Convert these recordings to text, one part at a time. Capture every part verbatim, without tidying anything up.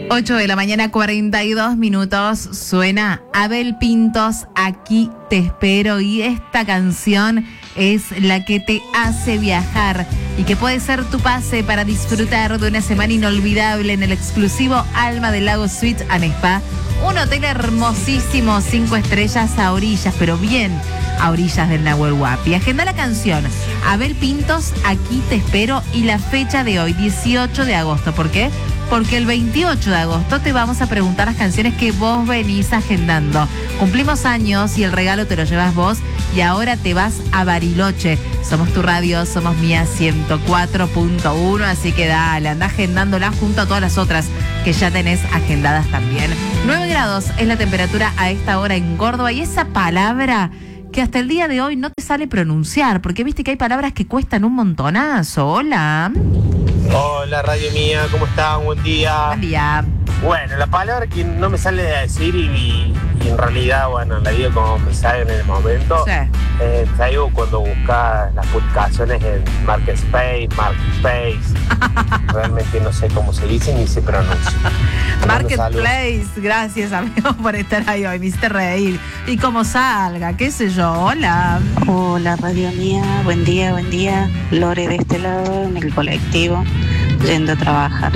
ocho de la mañana, cuarenta y dos minutos, suena Abel Pintos, Aquí te espero, y esta canción es la que te hace viajar y que puede ser tu pase para disfrutar de una semana inolvidable en el exclusivo Alma del Lago Suites and Spa, un hotel hermosísimo, cinco estrellas a orillas, pero bien a orillas del Nahuel Huapi. Agenda la canción Abel Pintos, Aquí te espero, y la fecha de hoy, dieciocho de agosto. ¿Por qué? Porque el veintiocho de agosto te vamos a preguntar las canciones que vos venís agendando. Cumplimos años y el regalo te lo llevas vos, y ahora te vas a Bariloche. Somos tu radio, somos Mía ciento cuatro punto uno, así que dale, anda agendándola junto a todas las otras que ya tenés agendadas también. nueve grados es la temperatura a esta hora en Córdoba, y esa palabra que hasta el día de hoy no te sale pronunciar, porque viste que hay palabras que cuestan un montonazo. Hola. Hola, Radio Mía, ¿cómo están? Buen día. Buen día. Bueno, la palabra que no me sale de decir y, y en realidad, bueno, la digo como me sale en el momento. Sí. Eh, traigo cuando buscas las publicaciones en Marketspace, Marketplace. Realmente no sé cómo se dice ni se pronuncia. Marketplace, gracias amigo por estar ahí hoy, me hiciste reír. Y como salga, qué sé yo, hola. Hola, Radio Mía, buen día, buen día. Lore de este lado, en el colectivo, yendo a trabajar.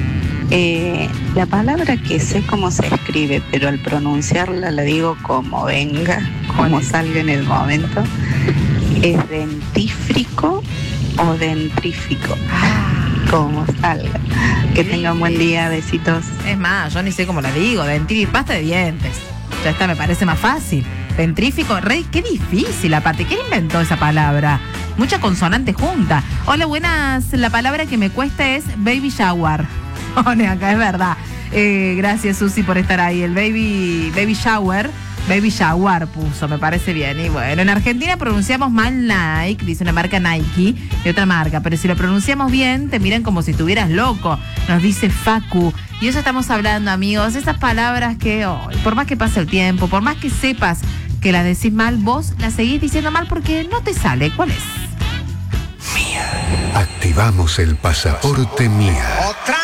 Eh, la palabra que sé cómo se escribe, pero al pronunciarla la digo como venga, como salga en el momento, es dentífrico o dentrífico. Como salga. Que tengan buen día, besitos. Es más, yo ni sé cómo la digo, dentrífico, pasta de dientes. Ya está, me parece más fácil. Dentrífico, rey, qué difícil aparte. ¿Quién inventó esa palabra? Mucha consonante junta. Hola, buenas. La palabra que me cuesta es baby shower. Pone acá, es verdad. Eh, gracias, Susi, por estar ahí. El baby, baby shower. Baby Jaguar puso, me parece bien. Y bueno, en Argentina pronunciamos mal Nike, dice una marca Nike y otra marca, pero si lo pronunciamos bien, te miran como si estuvieras loco, nos dice Facu. Y eso estamos hablando, amigos, esas palabras que, oh, por más que pase el tiempo, por más que sepas que las decís mal, vos las seguís diciendo mal porque no te sale. ¿Cuál es? Mía. Activamos el pasaporte Mía.